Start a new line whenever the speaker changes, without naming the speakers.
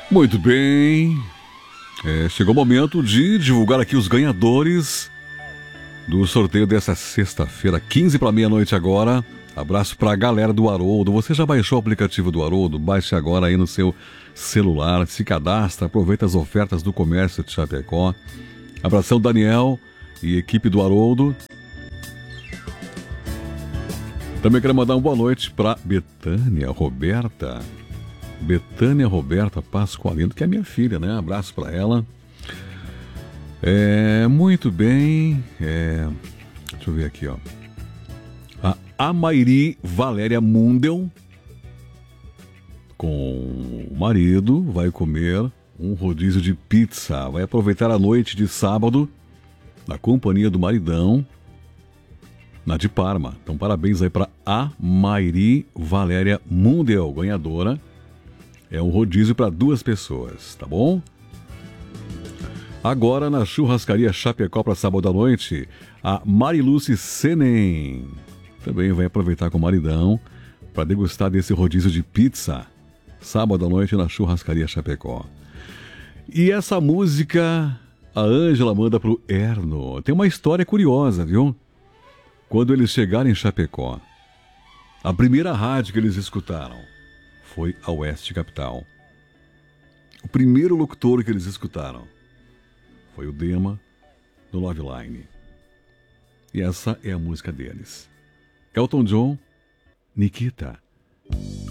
Muito bem. Chegou o momento de divulgar aqui os ganhadores do sorteio dessa sexta-feira, 15 para meia-noite agora. Abraço para a galera do Haroldo. Você já baixou o aplicativo do Haroldo? Baixe agora aí no seu celular, se cadastra, aproveita as ofertas do comércio de Chapecó. Abração Daniel e equipe do Haroldo. Também quero mandar uma boa noite para Betânia Roberta Pascoalino, que é minha filha, né? Abraço para ela. Muito bem. Deixa eu ver aqui, ó. A Amairi Valéria Mundel, com o marido, vai comer um rodízio de pizza. Vai aproveitar a noite de sábado na companhia do maridão, na de Parma. Então, parabéns aí para a Amairi Valéria Mundel, ganhadora. É um rodízio para 2 pessoas, tá bom? Agora na churrascaria Chapecó para sábado à noite, a Mariluce Senen também vai aproveitar com o maridão para degustar desse rodízio de pizza sábado à noite na churrascaria Chapecó. E essa música a Ângela manda pro Erno. Tem uma história curiosa, viu? Quando eles chegaram em Chapecó, a primeira rádio que eles escutaram foi a Oeste Capital. O primeiro locutor que eles escutaram foi o Dema, do Love Line. E essa é a música deles. Elton John, Nikita.